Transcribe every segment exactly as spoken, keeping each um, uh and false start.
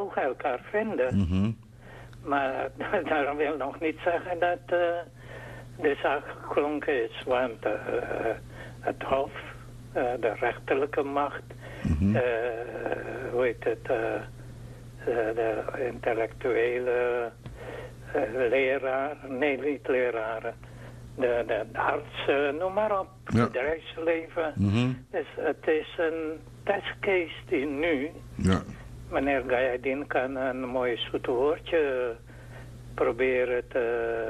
mogen elkaar vinden. Mm-hmm. Maar dat wil nog niet zeggen dat uh, de zaak geklonken is. Want uh, het Hof, uh, de rechterlijke macht, mm-hmm. uh, hoe heet het, uh, de, de intellectuele uh, leraar, nee niet leraren, de, de artsen, noem maar op, ja. Het bedrijfsleven. Mm-hmm. Dus het is een testcase die nu... Ja. Meneer Gayadin kan een mooi zoete woordje proberen te,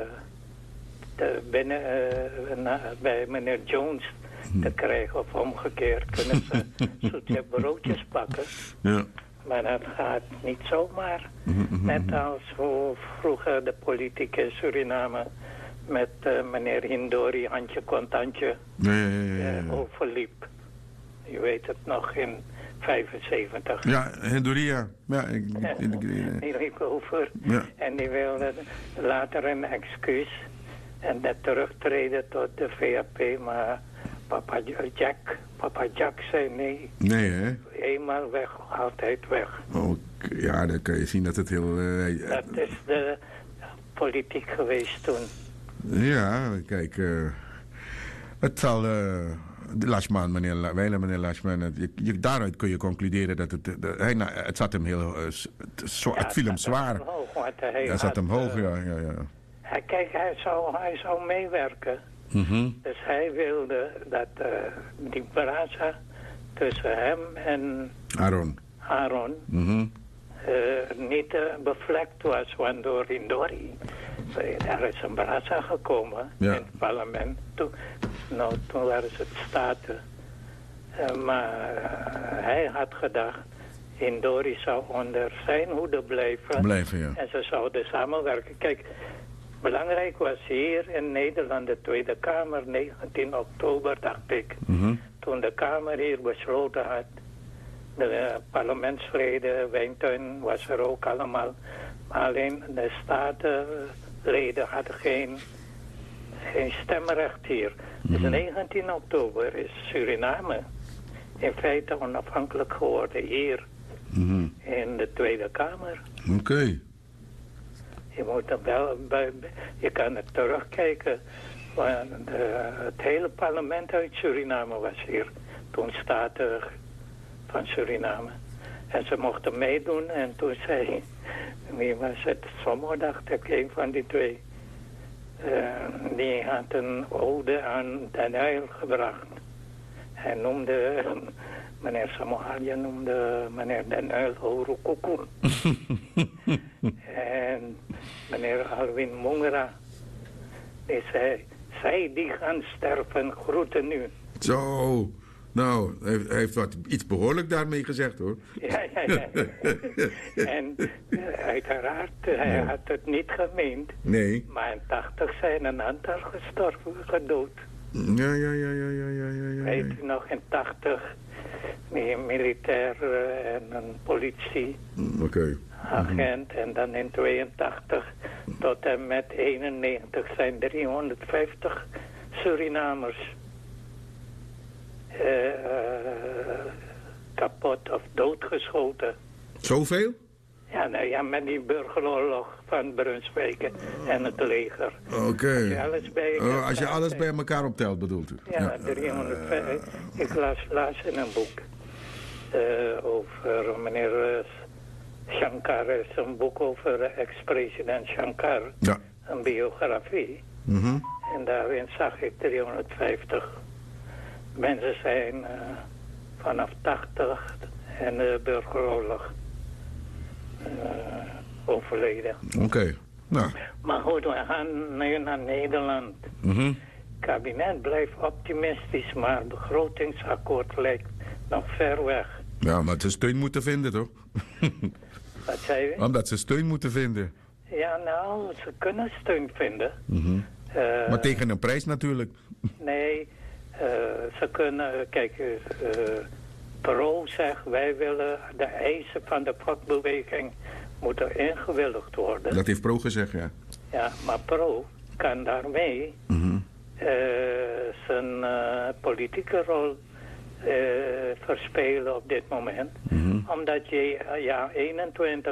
te binnen, uh, na, bij meneer Jones te krijgen. Of omgekeerd kunnen ze zoete broodjes pakken. Ja. Maar dat gaat niet zomaar. Mm-hmm. Net als hoe vroeger de politiek in Suriname met uh, meneer Hindori, handje contantje, ja, ja, ja, ja, ja. Uh, overliep. Je weet het nog in vijfenzeventig. Ja, Hindoria. Ja, ik, ik, ik, ik, ik, die liep over. Ja. En die wilde later een excuus. En dat terugtreden tot de V A P. Maar papa Jack, papa Jack zei nee. Nee, hè? Eenmaal weg, altijd weg. Oh, ja, dan kan je zien dat het heel... Uh, dat is de politiek geweest toen. Ja, kijk... Uh, het zal... Uh, Lashman, meneer Weiler, meneer Lashman, je, je, daaruit kun je concluderen dat het, de, hij, nou, het zat hem heel, uh, het, zo, ja, het viel hem zwaar. Hoog, hij het zat hem hoog, uh, ja, ja, ja. Hij, kijk, hij zou, hij zou meewerken. Mm-hmm. Dus hij wilde dat uh, die brasa tussen hem en Aaron, Aaron mm-hmm. uh, niet uh, bevlekt was, want door Hindori. Er is een brasa gekomen ja. in het parlement. Toen, nou, toen waren ze het staten. Uh, maar uh, hij had gedacht, Hindori zou onder zijn hoede blijven. Blijven, ja. En ze zouden samenwerken. Kijk, belangrijk was hier in Nederland de Tweede Kamer, negentien oktober, dacht ik. Mm-hmm. Toen de Kamer hier besloten had. De uh, parlementsleden, Wijntuin was er ook allemaal. Maar alleen de statenleden hadden geen... geen stemrecht hier. Mm-hmm. Dus negentien oktober is Suriname in feite onafhankelijk geworden hier mm-hmm. in de Tweede Kamer. Oké. Okay. Je moet er wel bij, je kan er terugkijken. Want de, het hele parlement uit Suriname was hier. Toen staten van Suriname. En ze mochten meedoen en toen zei, wie was het? Sommer dacht ik, een van die twee. Uh, die had een ode aan Den Uyl gebracht. Hij noemde, uh, meneer Samohalia noemde meneer Den Uyl Horukuku. En meneer Alwin Mongera, die zei, zij die gaan sterven, groeten nu. Zo, nou, hij heeft wat, iets behoorlijk daarmee gezegd, hoor. Ja, ja, ja. En uh, uiteraard, uh, hij ja. had het niet gemeend. Nee. Maar in tachtig zijn een aantal gestorven, gedood. Ja, ja, ja, ja, ja, ja, ja, ja. Weet u nog, in tachtig, een militair uh, en een politie. Oké. Okay. Agent. Mm-hmm. En dan in tweeëntachtig tot en met eenennegentig zijn driehonderdvijftig Surinamers Uh, uh, kapot of doodgeschoten. Zoveel? Ja, nou ja, met die burgeroorlog van Brunswijk en het leger. Oké. Okay. Als je alles bij, uh, als je alles bij elkaar optelt, bedoelt u? Ja, ja. driehonderdvijftig. Uh, ik las, las in een boek uh, over meneer uh, Shankar. Er is een boek over uh, ex-president Shankar. Ja. Een biografie. Mm-hmm. En daarin zag ik driehonderdvijftig. Mensen zijn uh, vanaf tachtig en de burgeroorlog uh, overleden. Oké. Okay. Nou. Maar goed, we gaan nu naar Nederland. Mm-hmm. Het kabinet blijft optimistisch, maar het begrotingsakkoord lijkt nog ver weg. Ja, maar ze steun moeten vinden, toch? Wat zei je? Omdat ze steun moeten vinden. Ja, nou, ze kunnen steun vinden. Mm-hmm. Uh, maar tegen een prijs natuurlijk. Nee. Uh, ze kunnen, kijk, uh, Pro zegt, wij willen de eisen van de vakbeweging moeten ingewilligd worden. Dat heeft Pro gezegd, ja. Ja, maar Pro kan daarmee mm-hmm. uh, zijn uh, politieke rol uh, verspelen op dit moment. Mm-hmm. Omdat je, uh, ja, eenentwintig